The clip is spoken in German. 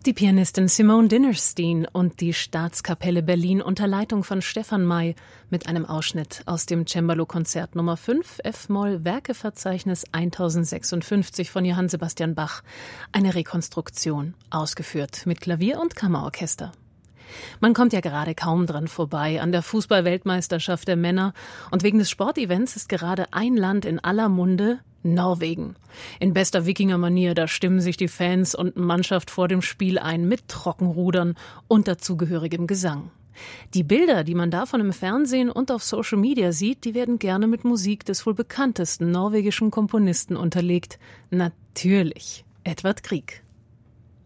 Die Pianistin Simone Dinnerstein und die Staatskapelle Berlin unter Leitung von Stefan May mit einem Ausschnitt aus dem Cembalo-Konzert Nummer 5 F-Moll Werkeverzeichnis 1056 von Johann Sebastian Bach. Eine Rekonstruktion, ausgeführt mit Klavier und Kammerorchester. Man kommt ja gerade kaum dran vorbei an der Fußball-Weltmeisterschaft der Männer und wegen des Sportevents ist gerade ein Land in aller Munde, Norwegen. In bester Wikinger-Manier, da stimmen sich die Fans und Mannschaft vor dem Spiel ein mit Trockenrudern und dazugehörigem Gesang. Die Bilder, die man davon im Fernsehen und auf Social Media sieht, die werden gerne mit Musik des wohl bekanntesten norwegischen Komponisten unterlegt. Natürlich, Edvard Grieg.